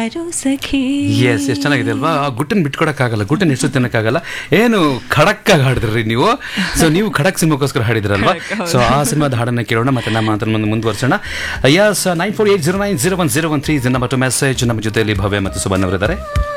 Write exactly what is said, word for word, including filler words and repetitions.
ಬಾರು ಸಖಿ. S ಎಷ್ಟು ಚೆನ್ನಾಗಿದೆ ಅಲ್ವಾ. ಆ ಗುಟ್ಟನ್ ಬಿಟ್ಕೊಡಕ್ಕಾಗಲ್ಲ, ಗುಟ್ಟನ್ ಎಷ್ಟು ತಿನ್ನಕ್ಕಾಗಲ್ಲ. ಏನು ಖಡಕ್ ಆಗಿ ಹಾಡಿದ್ರಿ ನೀವು. ಸೊ ನೀವು ಖಡಕ್ ಸಿನಿಮಾಗೋಸ್ಕರ ಹಾಡಿದ್ರಲ್ವಾ. ಸೊ ಆ ಸಿನಿಮಾದ ಹಾಡನ್ನ ಕೇಳೋಣ, ಮತ್ತೆ ನಮ್ಮ ಮಾತನ್ನು ಮುಂದೆ ಮುಂದುವರ್ಸೋಣ. S nine four eight zero nine zero one zero one three ನಮ್ಮ ಮೆಸೇಜ್. ನಮ್ಮ ಜೊತೆಯಲ್ಲಿ ಭವ್ಯ ಮತ್ತು ಸುಬನ್ ಅವರಿದ್ದಾರೆ.